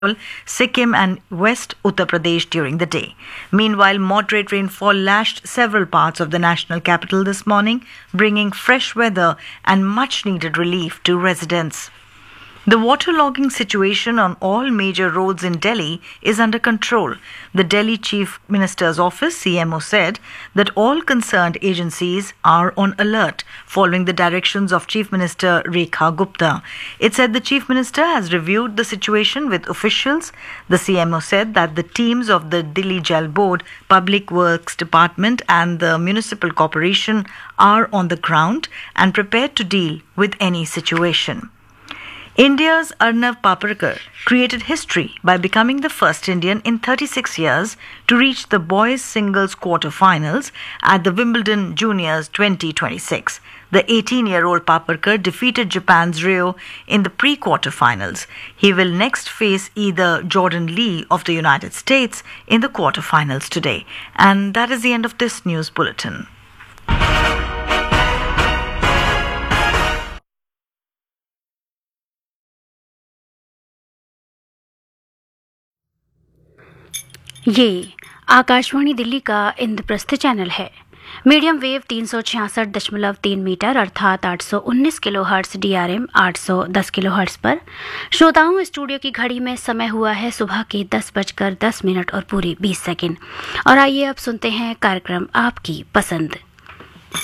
Sikkim and West Uttar Pradesh during the day. Meanwhile, moderate rainfall lashed several parts of the national capital this morning, bringing fresh weather and much needed relief to residents. The waterlogging situation on all major roads in Delhi is under control. The Delhi Chief Minister's Office, CMO, said that all concerned agencies are on alert following the directions of Chief Minister Rekha Gupta. It said the Chief Minister has reviewed the situation with officials. The CMO said that the teams of the Delhi Jal Board, Public Works Department and the Municipal Corporation are on the ground and prepared to deal with any situation. India's Arnav Paparkar created history by becoming the first Indian in 36 years to reach the boys' singles quarter-finals at the Wimbledon Juniors 2026. The 18-year-old Paparkar defeated Japan's Ryo in the pre-quarter-finals. He will next face either Jordan Lee of the United States in the quarter-finals today. And that is the end of this news bulletin. ये आकाशवाणी दिल्ली का Indraprastha channel है। Medium wave 366.3 metre अर्थात 819 kilohertz DRM 810 kilohertz पर। श्रोताओं, studio की घड़ी में समय हुआ है सुबह के 10:10 और पूरी 20 सेकंड। और आइए अब सुनते हैं कार्यक्रम आपकी पसंद।